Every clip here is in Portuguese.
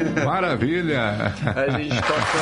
Maravilha! A gente toca...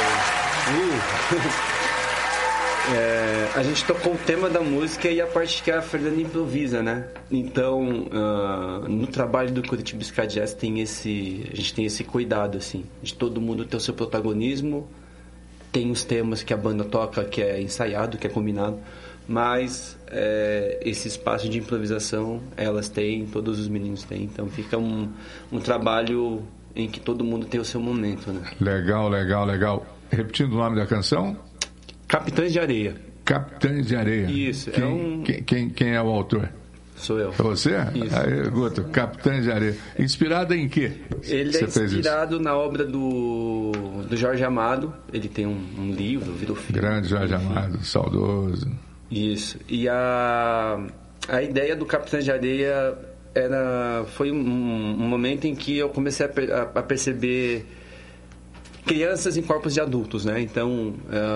a gente tocou o tema da música e a parte que a Fernanda improvisa, né? Então, no trabalho do Curitiba Ska Jazz a gente tem esse cuidado, assim, de todo mundo ter o seu protagonismo. Tem os temas que a banda toca, que é ensaiado, que é combinado, mas esse espaço de improvisação elas têm, todos os meninos têm. Então fica um trabalho em que todo mundo tem o seu momento, né? Legal. Repetindo o nome da canção? Capitães de Areia. Capitães de Areia. Isso. Quem é o autor? Sou eu. É você? Isso. Aí, Guto, Capitães de Areia. Inspirado em quê? Ele é inspirado na obra do Jorge Amado. Ele tem um livro, virou filme. Grande Jorge Amado, saudoso. Isso. E a ideia do Capitães de Areia foi um momento em que eu comecei a perceber crianças em corpos de adultos, né? Então,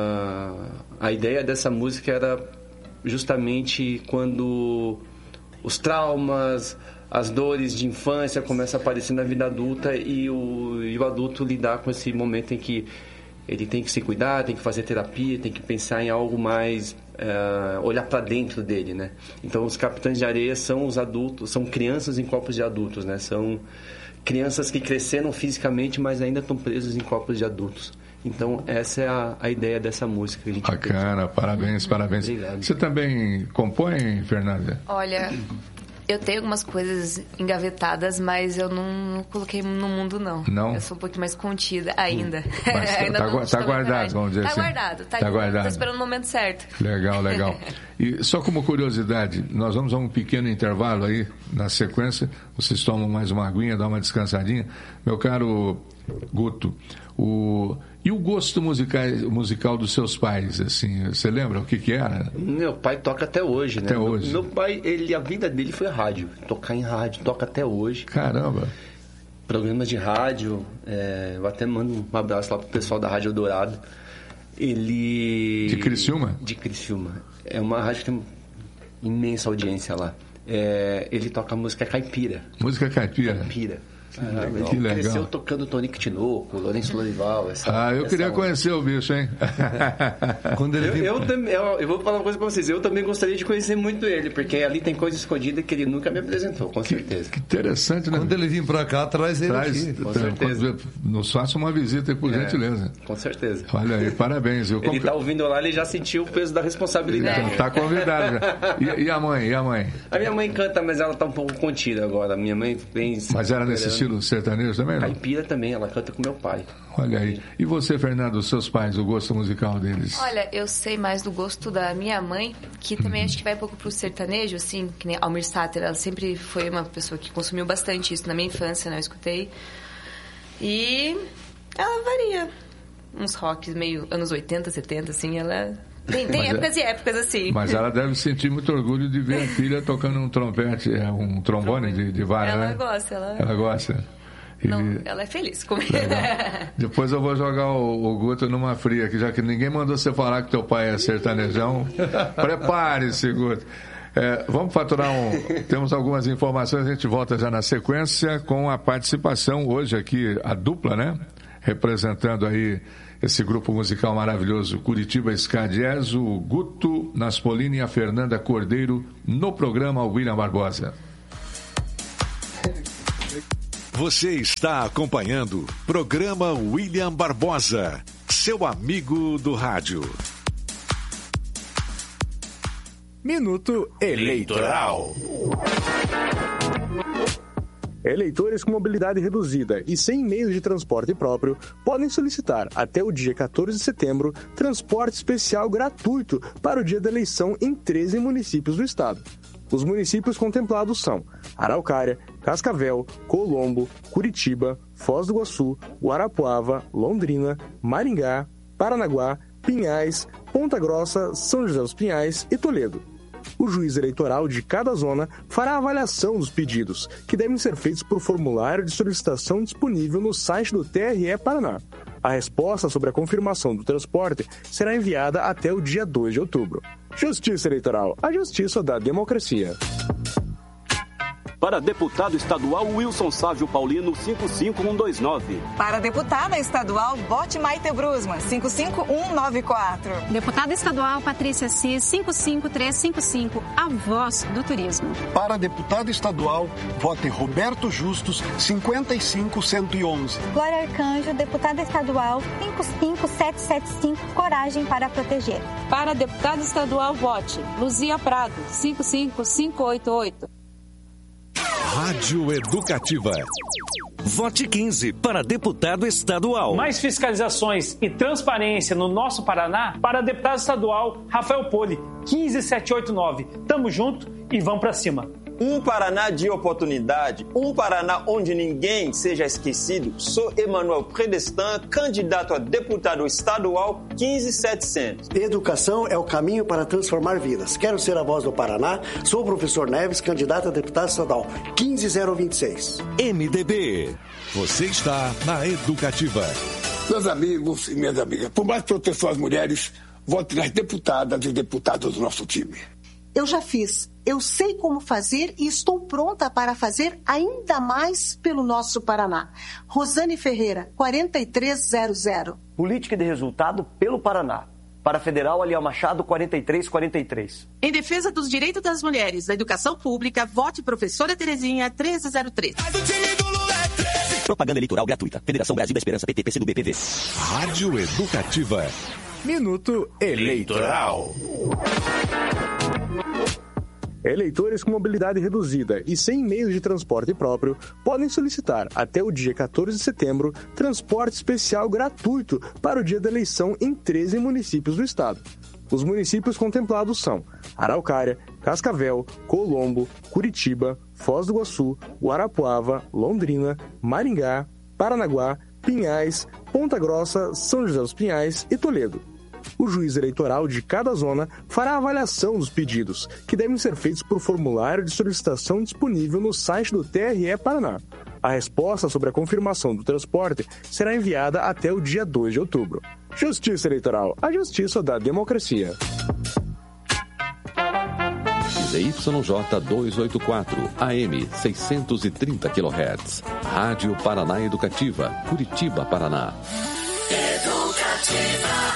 a ideia dessa música era justamente quando os traumas, as dores de infância começam a aparecer na vida adulta e o adulto lidar com esse momento em que ele tem que se cuidar, tem que fazer terapia, tem que pensar em algo mais... olhar para dentro dele, né? Então, os Capitães de Areia são os adultos, são crianças em corpos de adultos, né? São crianças que cresceram fisicamente, mas ainda estão presos em corpos de adultos. Então, essa é a ideia dessa música. Que a gente Bacana, parabéns. Obrigado. Você também compõe, Fernanda? Olha, eu tenho algumas coisas engavetadas, mas eu não coloquei no mundo, não. Não? Eu sou um pouquinho mais contida ainda. Mas tá guardado, vamos dizer assim. Tá guardado. Tô esperando o momento certo. Legal. E só como curiosidade, nós vamos a um pequeno intervalo aí, na sequência, vocês tomam mais uma aguinha, dá uma descansadinha. Meu caro Guto, e o gosto musical dos seus pais, assim, você lembra o que era? Meu pai toca até hoje, né? Até hoje. Meu pai, a vida dele foi rádio, tocar em rádio, toca até hoje. Caramba! Programas de rádio, eu até mando um abraço lá pro pessoal da Rádio Eldorado. De Criciúma? De Criciúma. É uma rádio que tem imensa audiência lá. Ele toca música caipira. Música caipira? Caipira. Que legal. Cresceu tocando Tonico Tinoco, Lourenço Lorival. Eu queria conhecer o bicho, hein? Quando eu vou falar uma coisa pra vocês. Eu também gostaria de conhecer muito ele, porque ali tem coisa escondida que ele nunca me apresentou, com certeza. Que interessante, né? Quando ele vir pra cá, traz ele aqui. Com certeza. Nos faça uma visita aí, por gentileza. Com certeza. Olha aí, parabéns. Ele tá ouvindo lá, ele já sentiu o peso da responsabilidade. Tá convidado já. E a mãe? A minha mãe canta, mas ela tá um pouco contida agora. A minha mãe vem... Mas era nesse estilo sertanejo também, não? Caipira também, ela canta com meu pai. Olha aí. E você, Fernando, os seus pais, o gosto musical deles? Olha, eu sei mais do gosto da minha mãe, que também acho que vai um pouco pro sertanejo, assim, que nem Almir Sater, ela sempre foi uma pessoa que consumiu bastante isso na minha infância, né? Eu escutei. E ela varia. Uns rocks meio anos 80, 70, assim, ela... Tem épocas e épocas, assim. Mas ela deve sentir muito orgulho de ver a filha tocando um trompete, um trombone de vara, ela né? Gosta, Ela gosta. Não, ela é feliz comigo. Depois eu vou jogar o Guto numa fria aqui, já que ninguém mandou você falar que teu pai é sertanejão. Prepare-se, Guto. Vamos faturar Temos algumas informações, a gente volta já na sequência com a participação hoje aqui, a dupla, né? Representando aí esse grupo musical maravilhoso, Curitiba Ska Jazz, o Guto Naspolini e a Fernanda Cordeiro, no programa William Barbosa. Você está acompanhando programa William Barbosa, seu amigo do rádio. Minuto Eleitoral. Eleitores com mobilidade reduzida e sem meios de transporte próprio podem solicitar até o dia 14 de setembro transporte especial gratuito para o dia da eleição em 13 municípios do estado. Os municípios contemplados são Araucária, Cascavel, Colombo, Curitiba, Foz do Iguaçu, Guarapuava, Londrina, Maringá, Paranaguá, Pinhais, Ponta Grossa, São José dos Pinhais e Toledo. O juiz eleitoral de cada zona fará a avaliação dos pedidos, que devem ser feitos por formulário de solicitação disponível no site do TRE Paraná. A resposta sobre a confirmação do transporte será enviada até o dia 2 de outubro. Justiça Eleitoral, a justiça da democracia. Para deputado estadual, Wilson Sávio Paulino, 55129. Para deputada estadual, vote Maite Brusman, 55194. Deputada estadual, Patrícia Cis, 55355, a voz do turismo. Para deputado estadual, vote Roberto Justus, 55111. Glória Arcanjo, deputada estadual, 55775, coragem para proteger. Para deputado estadual, vote Luzia Prado, 55588. Rádio Educativa. Vote 15 para deputado estadual. Mais fiscalizações e transparência no nosso Paraná para deputado estadual Rafael Poli, 15789. Tamo junto e vamos pra cima. Um Paraná de oportunidade, um Paraná onde ninguém seja esquecido. Sou Emanuel Predestin, candidato a deputado estadual 15700. Educação é o caminho para transformar vidas. Quero ser a voz do Paraná. Sou o professor Neves, candidato a deputado estadual 15026. MDB. Você está na Educativa. Meus amigos e minhas amigas, por mais proteção às mulheres, vote nas deputadas e deputados do nosso time. Eu já fiz, eu sei como fazer e estou pronta para fazer ainda mais pelo nosso Paraná. Rosane Ferreira, 4300. Política de resultado pelo Paraná. Para Federal, Aliel Machado, 4343. Em defesa dos direitos das mulheres da educação pública, vote Professora Terezinha, 1303. Propaganda eleitoral gratuita. Federação Brasil da Esperança, PT, PCdoB, PV. Rádio Educativa. Minuto Eleitoral. Eleitores com mobilidade reduzida e sem meios de transporte próprio podem solicitar, até o dia 14 de setembro, transporte especial gratuito para o dia da eleição em 13 municípios do estado. Os municípios contemplados são Araucária, Cascavel, Colombo, Curitiba, Foz do Iguaçu, Guarapuava, Londrina, Maringá, Paranaguá, Pinhais, Ponta Grossa, São José dos Pinhais e Toledo. O juiz eleitoral de cada zona fará a avaliação dos pedidos, que devem ser feitos por formulário de solicitação disponível no site do TRE Paraná. A resposta sobre a confirmação do transporte será enviada até o dia 2 de outubro. Justiça Eleitoral, a justiça da democracia. ZYJ 284, AM 630 kHz. Rádio Paraná Educativa, Curitiba, Paraná. Educativa.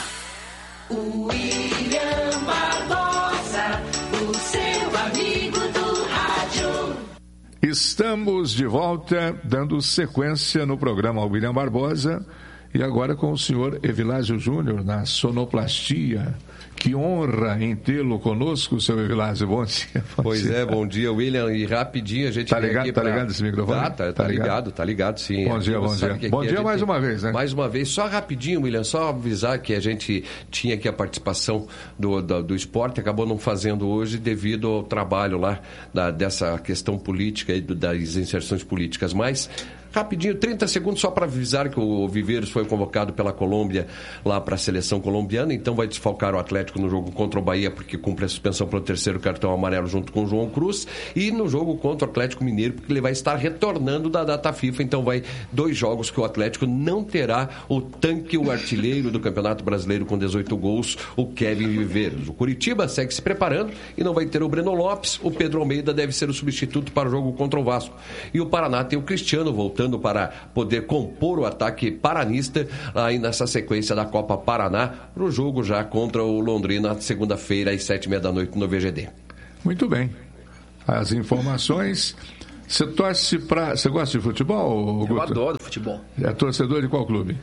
William Barbosa, o seu amigo do rádio. Estamos de volta, dando sequência no programa William Barbosa, e agora com o senhor Evilásio Júnior na sonoplastia. Que honra em tê-lo conosco, seu Evilásio. Bom dia. Pois é, bom dia, William. E rapidinho a gente tá ligado, tá ligado esse microfone? Tá ligado, sim. Bom dia, bom dia. Bom dia mais uma vez, né? Mais uma vez, só rapidinho, William, só avisar que a gente tinha aqui a participação do esporte, acabou não fazendo hoje devido ao trabalho lá dessa questão política e das inserções políticas, mas... Rapidinho, 30 segundos só para avisar que o Viveiros foi convocado pela Colômbia lá para a seleção colombiana, então vai desfalcar o Atlético no jogo contra o Bahia, porque cumpre a suspensão pelo terceiro cartão amarelo junto com o João Cruz, e no jogo contra o Atlético Mineiro, porque ele vai estar retornando da data FIFA, então vai 2 jogos que o Atlético não terá o tanque, o artilheiro do Campeonato Brasileiro com 18 gols, o Kevin Viveiros. O Curitiba segue se preparando e não vai ter o Breno Lopes, o Pedro Almeida deve ser o substituto para o jogo contra o Vasco. E o Paraná tem o Cristiano voltando para poder compor o ataque paranista aí nessa sequência da Copa Paraná, para o jogo já contra o Londrina, segunda-feira, às 19h30 no VGD. Muito bem. As informações. Você torce para... Você gosta de futebol, Guto? Eu adoro futebol. É torcedor de qual clube?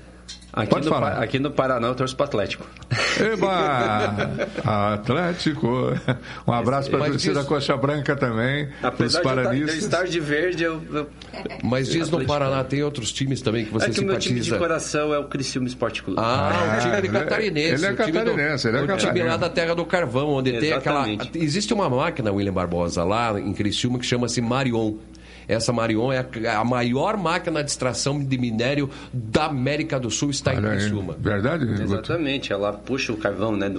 Aqui no Paraná eu torço para o Atlético. Eba! Atlético. Um abraço para a torcida da Coxa Branca também. Apesar de eu estar de verde, Mas diz no Paraná tem outros times também que você simpatiza. O meu time de coração é o Criciúma Esporte Clube. O time catarinense. Ele é catarinense. O time lá da Terra do Carvão, onde Exatamente. tem aquela... Existe uma máquina, William Barbosa, lá em Criciúma que chama-se Marion. Essa Marion é a maior máquina de extração de minério da América do Sul, está em Criciúma. Verdade? Exatamente, ela puxa o carvão, né,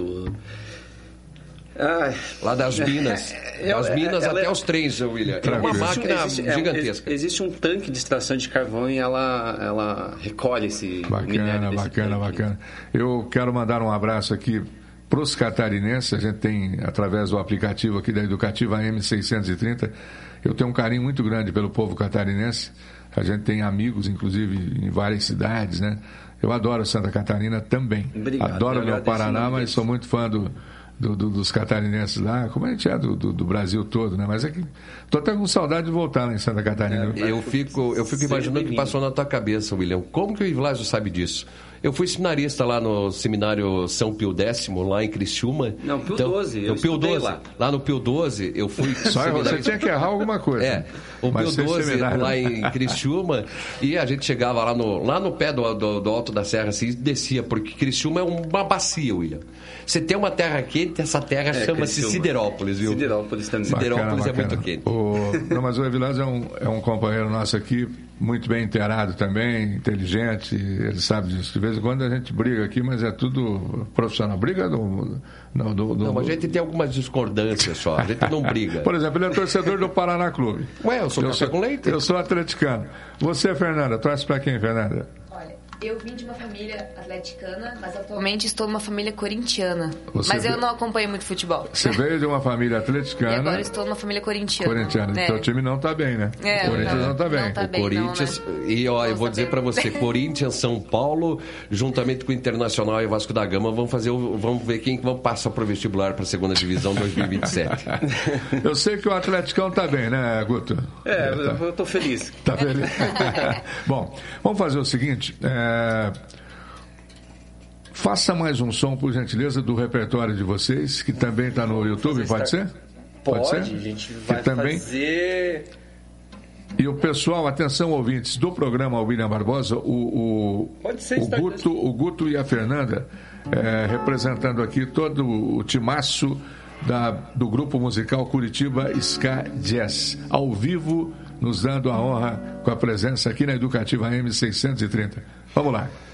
lá das minas. Das minas até os trens, William. É uma máquina gigantesca. Existe um tanque de extração de carvão e ela recolhe esse minério. Bacana. Eu quero mandar um abraço aqui para os catarinenses. A gente tem, através do aplicativo aqui da Educativa M630, eu tenho um carinho muito grande pelo povo catarinense. A gente tem amigos, inclusive, em várias cidades, né? Eu adoro Santa Catarina também. Obrigado, adoro o meu Paraná, mas sou muito fã dos catarinenses lá, como a gente é do Brasil todo, né? Mas é que tô até com saudade de voltar lá em Santa Catarina. Eu fico imaginando o que passou na tua cabeça, William. Como que o Ivilásio sabe disso? Eu fui seminarista lá no seminário São Pio X, lá em Criciúma. Não, Pio XII, eu Pio estudei 12, lá. Lá no Pio XII, eu fui Só você tinha que errar alguma coisa. O Pio XII lá em Criciúma, e a gente chegava lá no pé do Alto da Serra, assim, e descia, porque Criciúma é uma bacia, William. Você tem uma terra quente, essa terra chama-se Criciúma. Siderópolis, viu? Siderópolis também. Siderópolis é muito quente. Não, mas o Evilásio é um companheiro nosso aqui, muito bem inteirado também, inteligente, ele sabe disso. De vez em quando a gente briga aqui, mas é tudo profissional. Briga Não, mas a gente tem algumas discordâncias só, a gente não briga. Por exemplo, ele é torcedor do Paraná Clube. Ué, eu sou café com leite. Eu sou atleticano. Você, Fernanda, torce pra quem, Fernanda? Olha, eu vim de uma família atleticana, mas atualmente estou numa família corintiana. Você mas eu não acompanho muito futebol. Você veio de uma família atleticana. E agora estou numa família corintiana. Então o time não está bem, né? O Corinthians não está bem. Tá o Corinthians, não, né? E ó, eu vou dizer para você, Corinthians, São Paulo, juntamente com o Internacional e Vasco da Gama, vamos ver quem passar para o vestibular para a segunda divisão 2027. Eu sei que o Atleticão está bem, né, Guto? Eu estou feliz. Está feliz? Bom, vamos fazer o seguinte. Faça mais um som, por gentileza, do repertório de vocês, que também está no YouTube, pode ser? Pode ser? A gente vai também... fazer... E o pessoal, atenção ouvintes do programa William Barbosa, o Guto e a Fernanda, representando aqui todo o timaço do grupo musical Curitiba Ska Jazz, ao vivo, nos dando a honra com a presença aqui na Educativa M630. Vamos lá.